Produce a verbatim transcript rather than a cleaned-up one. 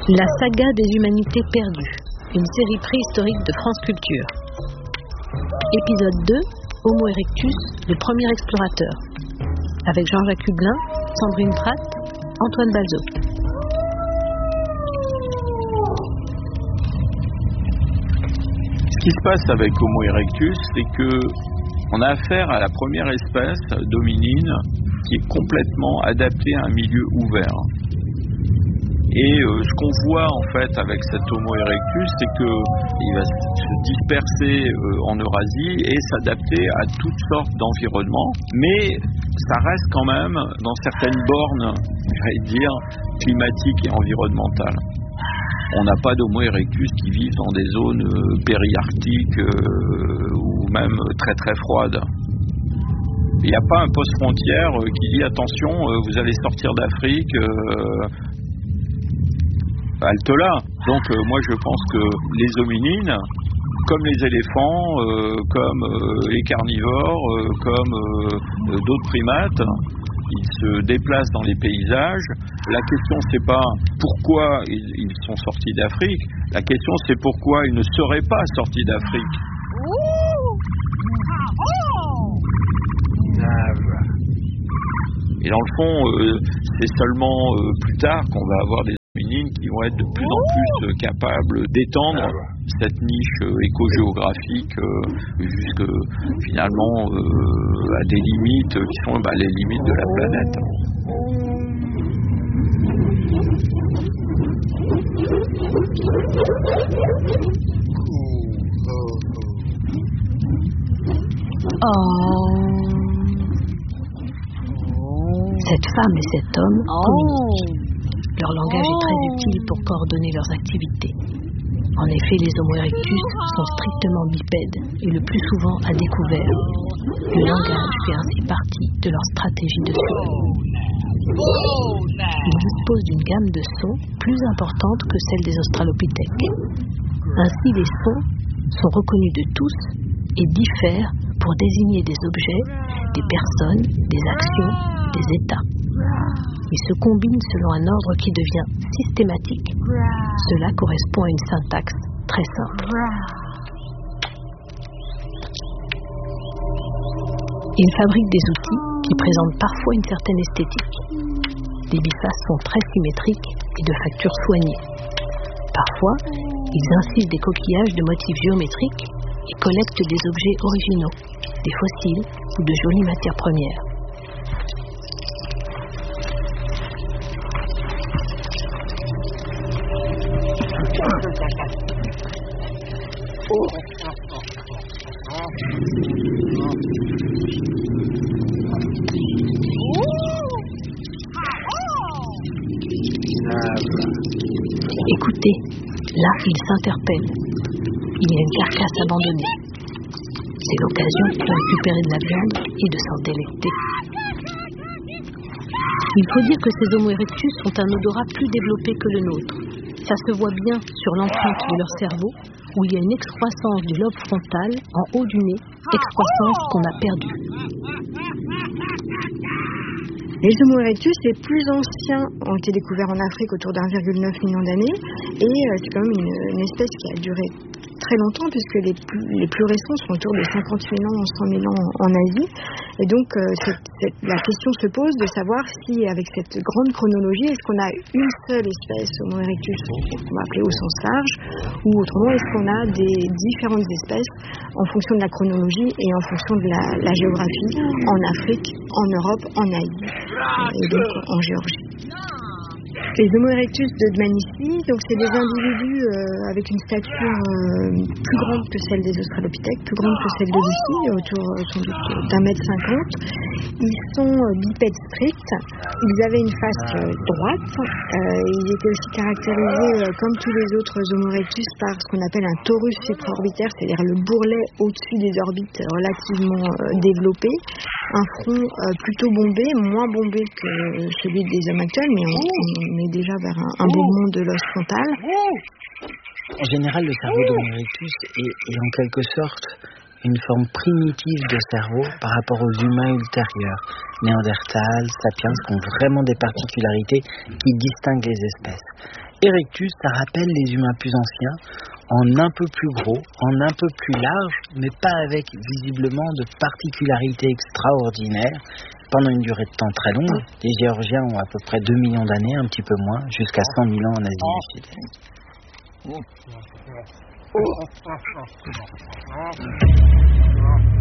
La saga des humanités perdues, une série préhistorique de France Culture. Épisode deux, Homo erectus, le premier explorateur. Avec Jean-Jacques Hublin, Sandrine Pratt, Antoine Balzo. Ce qui se passe avec Homo erectus, c'est que on a affaire à la première espèce dominine qui est complètement adaptée à un milieu ouvert. Et euh, ce qu'on voit en fait avec cet Homo erectus, c'est qu'il va se disperser euh, en Eurasie et s'adapter à toutes sortes d'environnements, mais ça reste quand même dans certaines bornes, j'allais dire, climatiques et environnementales. On n'a pas d'Homo erectus qui vivent dans des zones euh, périarctiques euh, ou même très très froides. Il n'y a pas un poste frontière euh, qui dit attention, euh, vous allez sortir d'Afrique, euh, halte là. Donc euh, moi je pense que les hominines, comme les éléphants, euh, comme euh, les carnivores, euh, comme euh, d'autres primates, ils se déplacent dans les paysages. La question c'est pas pourquoi ils, ils sont sortis d'Afrique, la question c'est pourquoi ils ne seraient pas sortis d'Afrique. Et dans le fond, euh, c'est seulement euh, plus tard qu'on va avoir des hominines qui vont être de plus en plus euh, capables d'étendre cette niche euh, éco-géographique euh, jusque finalement euh, à des limites qui sont bah, les limites de la planète. Oh. Cette femme et cet homme communiquent. Leur langage est très utile pour coordonner leurs activités. En effet, les Homo erectus sont strictement bipèdes et le plus souvent à découvert. Le langage fait ainsi partie de leur stratégie de survie. Ils disposent d'une gamme de sons plus importante que celle des australopithèques. Ainsi, les sons sont reconnus de tous et diffèrent pour désigner des objets, des personnes, des actions, des états. Ils se combinent selon un ordre qui devient systématique. Cela correspond à une syntaxe très simple. Ils fabriquent des outils qui présentent parfois une certaine esthétique. Les bifaces sont très symétriques et de facture soignée. Parfois, ils incisent des coquillages de motifs géométriques et collectent des objets originaux, des fossiles ou de jolies matières premières. Écoutez, là, ils s'interpellent. Il y a une carcasse abandonnée. C'est l'occasion de récupérer de la viande et de s'en délecter. Il faut dire que ces Homo erectus ont un odorat plus développé que le nôtre. Ça se voit bien sur l'empreinte de leur cerveau, où il y a une excroissance du lobe frontal en haut du nez, excroissance qu'on a perdue. Les Homo erectus, les plus anciens, ont été découverts en Afrique autour d'un virgule neuf million d'années, et euh, c'est quand même une, une espèce qui a duré très longtemps, puisque les plus, les plus récents sont autour de cinquante mille ans, cent mille ans en, en Asie. Et donc, euh, cette, cette, la question se pose de savoir si, avec cette grande chronologie, est-ce qu'on a une seule espèce Homo erectus, qu'on va appeler au sens large, ou autrement, est-ce qu'on a des différentes espèces en fonction de la chronologie et en fonction de la, la géographie, en Afrique, en Europe, en Asie, et donc en Géorgie. Les Homo erectus de Dmanisi, donc c'est des individus euh, avec une stature euh, plus grande que celle des australopithèques, plus grande que celle de Lucie, autour sans doute d'un mètre cinquante. Ils sont euh, bipèdes stricts. Ils avaient une face euh, droite. Euh, ils étaient aussi caractérisés, euh, comme tous les autres Homo erectus, par ce qu'on appelle un torus supraorbitaire, c'est-à-dire le bourrelet au-dessus des orbites relativement euh, développé. Un front euh, plutôt bombé, moins bombé que celui des hommes actuels, mais on, on est déjà vers un, un bombement de l'os frontal. En général, le cerveau d'Homo erectus est, est en quelque sorte une forme primitive de cerveau par rapport aux humains ultérieurs. Néandertal, sapiens, qui ont vraiment des particularités qui distinguent les espèces. Erectus, ça rappelle les humains plus anciens, en un peu plus gros, en un peu plus large, mais pas avec visiblement de particularités extraordinaires, pendant une durée de temps très longue. Les Géorgiens ont à peu près deux millions d'années, un petit peu moins, jusqu'à cent mille ans en Asie du Sud.